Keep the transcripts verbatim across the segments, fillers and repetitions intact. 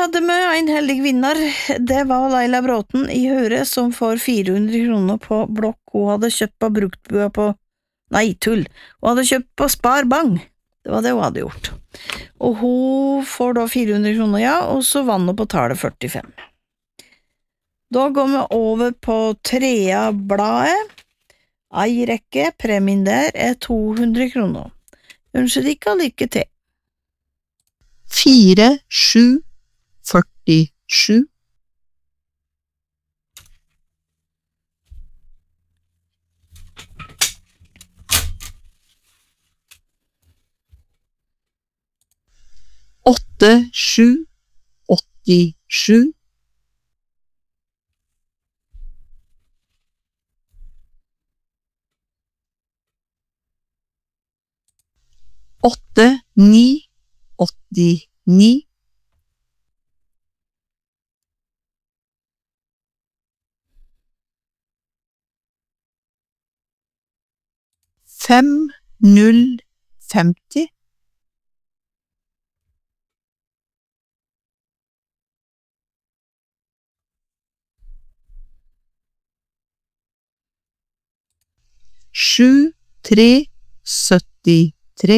hadde med en heldig vinner. Det var Laila Bråten i Høre som får fire hundre kroner på blokk hun hadde kjøpt på bruktbua på Nei, tull. Hun hadde kjøpt på Spar Bang. Det var det hun hadde gjort. Og hun får da fire hundre kroner, ja, og så vann hun på tallet førtifem. Da går vi over på trea bladet. Ei rekke, premien der er to hundre kroner. Ønsker ikke lykke til. Fire, sju, førtisju. Åtte, sju, åttisju. Åtte, ni, åttini. Fem, null, femti. Sju, tre, syttitre.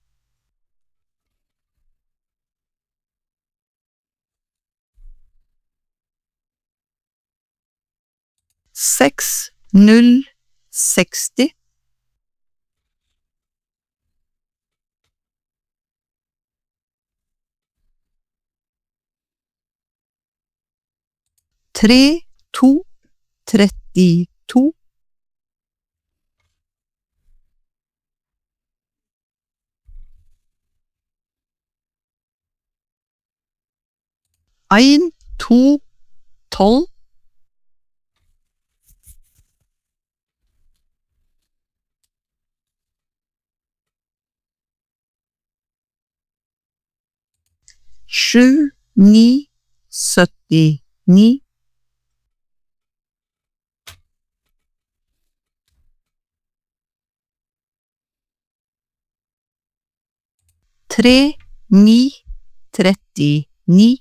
Seks, null, seksti. Tre, to, trettito. Ein, to, tolv. Sju, ni, syttini. Tre, ni, trettini.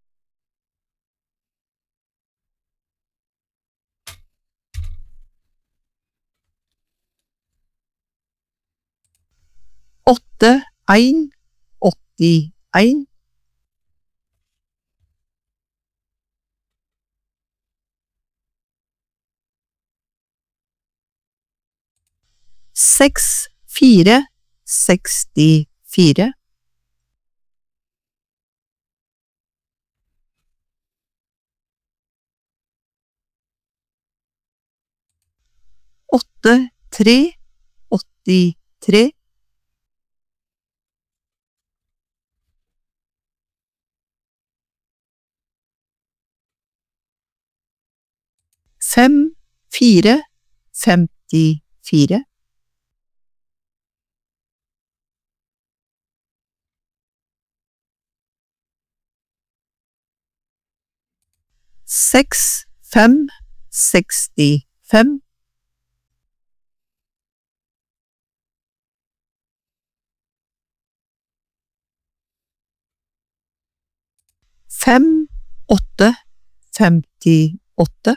Åtte, ein, åttien. Seks, fire, sekstifire. Åtte, tre, åttitre. Fem, fire, femtifire. Seks, fem, sekstifem. Fem, åtte, femtiåtte.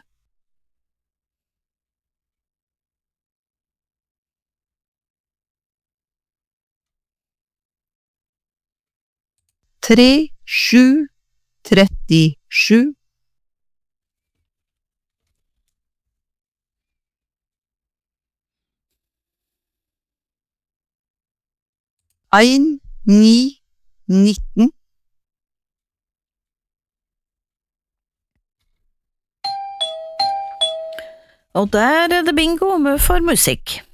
Tre, sju, trettisju. Ein, ni, nitten. Og der er det bingo med for musikk.